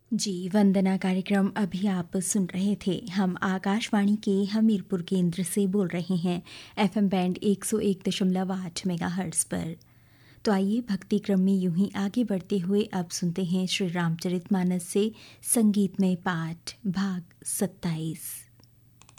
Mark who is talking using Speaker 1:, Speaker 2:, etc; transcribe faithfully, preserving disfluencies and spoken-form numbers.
Speaker 1: जी, वंदना कार्यक्रम अभी आप सुन रहे थे। हम आकाशवाणी के हमीरपुर केंद्र से बोल रहे हैं, एफएम बैंड एक सौ एक दशमलव आठ मेगाहर्ट्ज़ पर। तो आइए भक्ति क्रम में यूं ही आगे बढ़ते हुए अब सुनते हैं श्री रामचरितमानस से संगीतमय पाठ भाग सत्ताईस।